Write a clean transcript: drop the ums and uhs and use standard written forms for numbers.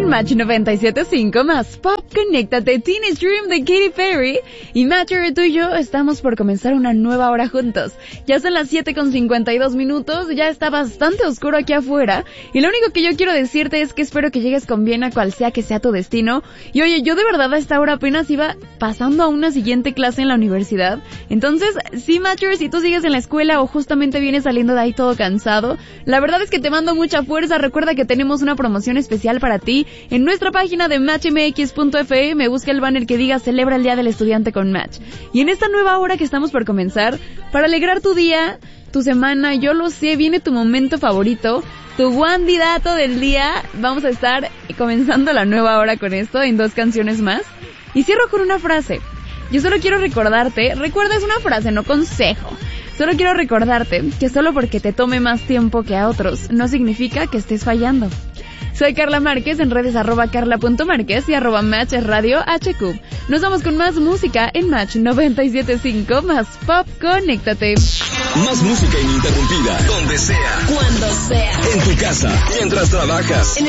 En Match 97.5 más Pop, conéctate, Teenage Dream de Katy Perry. Y Matcher, tú y yo estamos por comenzar una nueva hora juntos. Ya son las 7:52, ya está bastante oscuro aquí afuera. Y lo único que yo quiero decirte es que espero que llegues con bien a cual sea que sea tu destino. Y oye, yo de verdad a esta hora apenas iba pasando a una siguiente clase en la universidad. Entonces, sí, Matcher, si tú sigues en la escuela o justamente vienes saliendo de ahí todo cansado, la verdad es que te mando mucha fuerza. Recuerda que tenemos una promoción especial para ti. En nuestra página de matchmx.fm busca el banner que diga celebra el día del estudiante con Match. Y en esta nueva hora que estamos por comenzar, para alegrar tu día, tu semana, yo lo sé, viene tu momento favorito, tu candidato del día. Vamos a estar comenzando la nueva hora con esto en 2 canciones más. Y cierro con una frase. Yo solo quiero recordarte, recuerda, es una frase, no consejo. Solo quiero recordarte que solo porque te tome más tiempo que a otros no significa que estés fallando. Soy Carla Márquez, en redes @carla.márquez y @Match Radio HQ. Nos vamos con más música en Match 97.5 más Pop, conéctate. Más música ininterrumpida, donde sea, cuando sea, en tu casa, mientras trabajas,